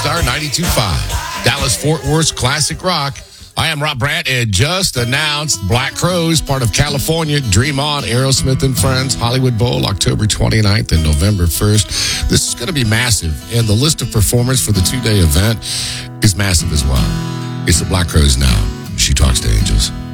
Star 92.5, Dallas-Fort Worth's classic rock. I am Rob Brandt, and just announced Black Crowes, part of California, Dream On, Aerosmith and Friends, Hollywood Bowl, October 29th and November 1st. This is going to be massive, and the list of performers for the two-day event is massive as well. It's the Black Crowes now. She Talks to Angels.